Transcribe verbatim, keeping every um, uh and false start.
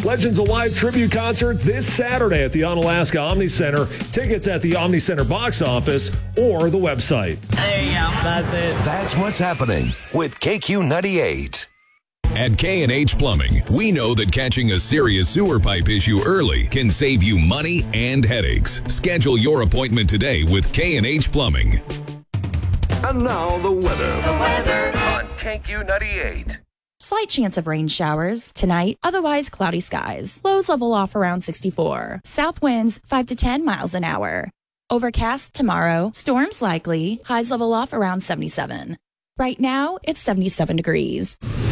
Legends Alive tribute concert this Saturday at the Onalaska Omni Center. Tickets at the Omni Center box office or the website. There you go. That's it. That's what's happening with K Q ninety-eight. At K and H Plumbing, we know that catching a serious sewer pipe issue early can save you money and headaches. Schedule your appointment today with K and H Plumbing. And now the weather. The weather on K Q ninety-eight. Slight chance of rain showers tonight, otherwise cloudy skies. Lows level off around sixty-four. South winds five to ten miles an hour. Overcast tomorrow, storms likely, highs level off around seventy-seven. Right now, it's seventy-seven degrees.